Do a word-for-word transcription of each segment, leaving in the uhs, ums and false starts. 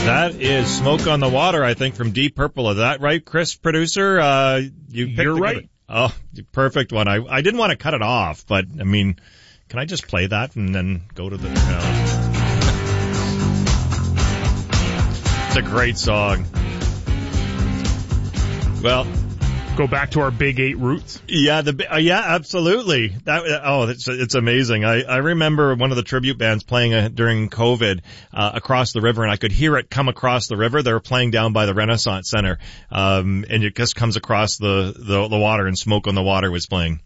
That is Smoke on the Water, I think, from Deep Purple. Is that right, Chris, producer? Uh, you picked You're the right. good- Oh, perfect one. I, I didn't want to cut it off, but, I mean, can I just play that and then go to the... Uh... It's a great song. Well... Go back to our Big Eight roots. Yeah, the uh, yeah, absolutely. That oh, it's it's amazing. I I remember one of the tribute bands playing uh, during COVID uh, across the river, and I could hear it come across the river. They were playing down by the Renaissance Center, um, and it just comes across the the, the water, and Smoke on the Water was playing.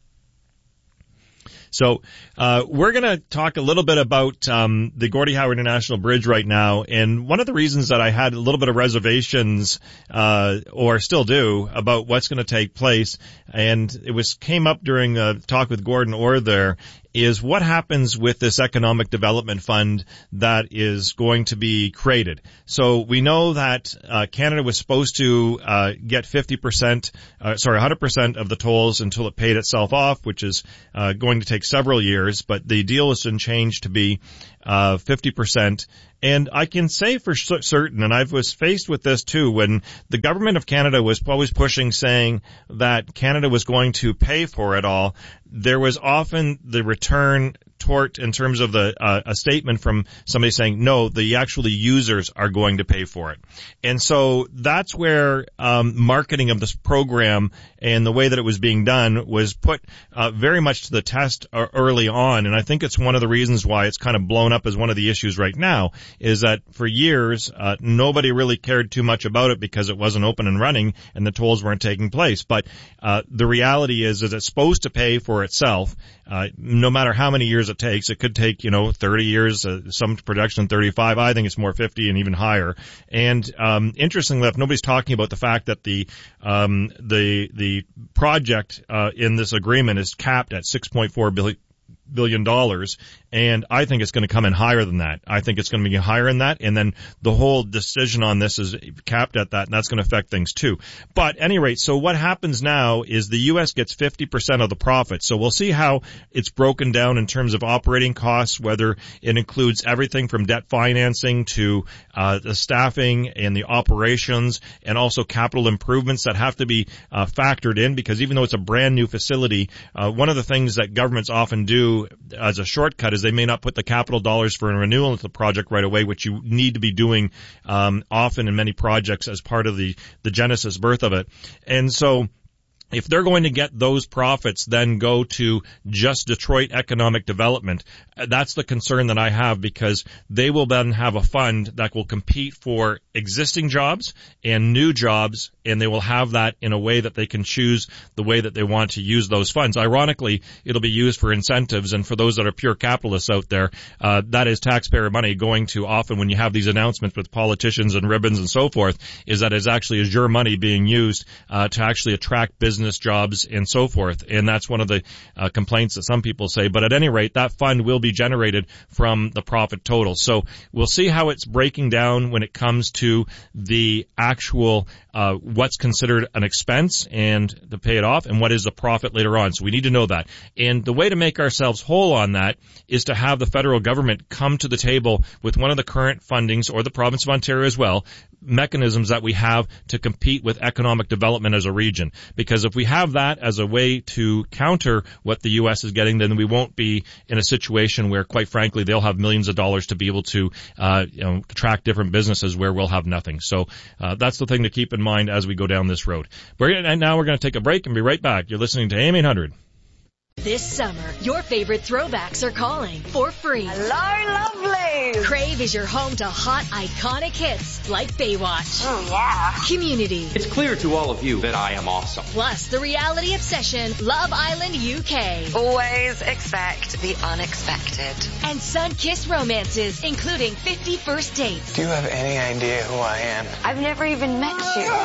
So uh we're going to talk a little bit about um the Gordie Howe International Bridge right now, and one of the reasons that I had a little bit of reservations uh or still do about what's going to take place, and it was came up during a talk with Gordon Orr there, is what happens with this economic development fund that is going to be created. So we know that uh Canada was supposed to uh get fifty percent, uh, sorry, one hundred percent of the tolls until it paid itself off, which is uh going to take several years, but the deal has been changed to be uh fifty percent. And I can say for certain, and I was faced with this too, when the government of Canada was always pushing, saying that Canada was going to pay for it all, there was often the return tort in terms of the uh, a statement from somebody saying, no, the actually users are going to pay for it. And so that's where um marketing of this program and the way that it was being done was put uh, very much to the test uh, early on. And I think it's one of the reasons why it's kind of blown up as one of the issues right now, is that for years uh, nobody really cared too much about it because it wasn't open and running and the tolls weren't taking place. But uh the reality is, is it's supposed to pay for itself, uh no matter how many years it takes. It could take, you know, thirty years, uh, some projection thirty-five. I think it's more fifty and even higher. And um interestingly enough, nobody's talking about the fact that the um the the project uh in this agreement is capped at six point four billion billion dollars, and I think it's going to come in higher than that. I think it's going to be higher than that, and then the whole decision on this is capped at that, and that's going to affect things too. But at any rate, so what happens now is the U S gets fifty percent of the profit. So we'll see how it's broken down in terms of operating costs, whether it includes everything from debt financing to uh the staffing and the operations, and also capital improvements that have to be uh factored in, because even though it's a brand new facility, uh one of the things that governments often do as a shortcut is they may not put the capital dollars for a renewal into the project right away, which you need to be doing um often in many projects as part of the the genesis birth of it. And so if they're going to get those profits then go to just Detroit economic development, that's the concern that I have, because they will then have a fund that will compete for existing jobs and new jobs, and they will have that in a way that they can choose the way that they want to use those funds. Ironically, it'll be used for incentives, and for those that are pure capitalists out there, uh, that is taxpayer money going to, often when you have these announcements with politicians and ribbons and so forth, is that is actually is your money being used uh, to actually attract business jobs and so forth. And that's one of the uh, complaints that some people say. But at any rate, that fund will be generated from the profit total. So we'll see how it's breaking down when it comes to the actual uh what's considered an expense and to pay it off, and what is the profit later on. So we need to know that. And the way to make ourselves whole on that is to have the federal government come to the table with one of the current fundings, or the province of Ontario as well, mechanisms that we have to compete with economic development as a region. Because if we have that as a way to counter what the U S is getting, then we won't be in a situation where, quite frankly, they'll have millions of dollars to be able to uh you know attract different businesses where we'll have nothing. So uh that's the thing to keep in mind as we go down this road. We're gonna, and now we're going to take a break and be right back. You're listening to A M eight hundred. This summer, your favorite throwbacks are calling for free. Hello, lovely! Crave is your home to hot, iconic hits like Baywatch. Oh, yeah. Community. It's clear to all of you that I am awesome. Plus, the reality obsession, Love Island U K. Always expect the unexpected. And sun-kissed romances, including fifty First Dates. Do you have any idea who I am? I've never even met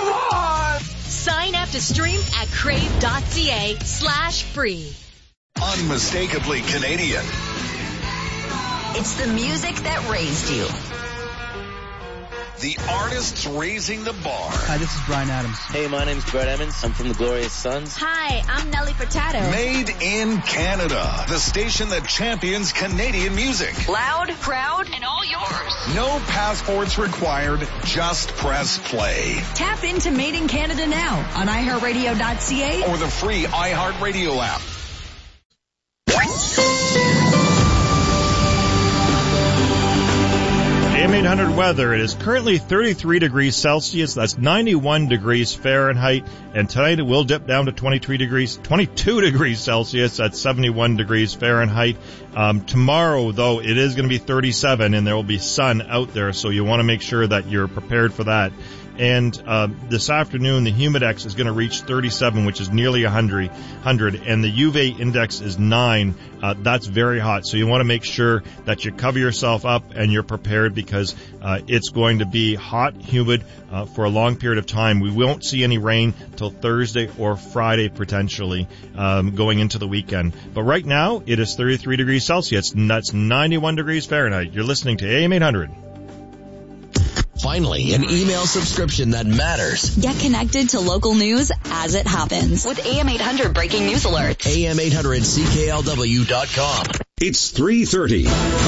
you. Sign up to stream at crave.ca slash free. Unmistakably Canadian. It's the music that raised you. The artists raising the bar. Hi, this is Brian Adams. Hey, my name's Brett Emmons. I'm from the Glorious Sons. Hi, I'm Nelly Furtado. Made in Canada. The station that champions Canadian music. Loud, proud, and all yours. No passports required. Just press play. Tap into Made in Canada now on i heart radio dot c a or the free iHeartRadio app. A M eight hundred weather. It is currently thirty-three degrees Celsius. That's ninety-one degrees Fahrenheit. And tonight it will dip down to twenty-three degrees, twenty-two degrees Celsius. That's seventy-one degrees Fahrenheit. Um, tomorrow, though, it is going to be thirty-seven, and there will be sun out there, so you want to make sure that you're prepared for that. And uh, this afternoon, the humidex is going to reach thirty-seven, which is nearly one hundred, and the U V A index is nine. Uh, that's very hot, so you want to make sure that you cover yourself up and you're prepared because uh, it's going to be hot, humid uh, for a long period of time. We won't see any rain till Thursday or Friday, potentially, um, going into the weekend. But right now, it is thirty-three degrees Celsius, and that's ninety-one degrees Fahrenheit. You're listening to A M eight hundred. Finally, an email subscription that matters. Get connected to local news as it happens with A M eight hundred breaking news alerts. A M eight hundred C K L W dot com. It's three thirty.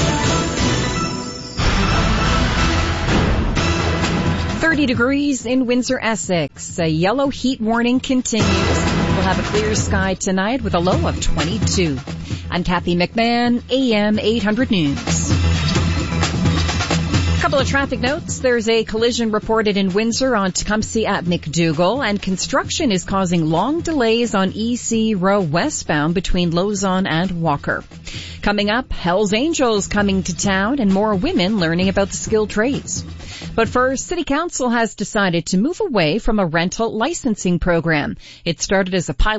thirty degrees in Windsor, Essex. A yellow heat warning continues. We'll have a clear sky tonight with a low of twenty-two. I'm Kathy McMahon, A M eight hundred News. Couple of traffic notes. There's a collision reported in Windsor on Tecumseh at McDougall, and construction is causing long delays on E C Row westbound between Lozon and Walker. Coming up, Hell's Angels coming to town and more women learning about the skilled trades. But first, City Council has decided to move away from a rental licensing program. It started as a pilot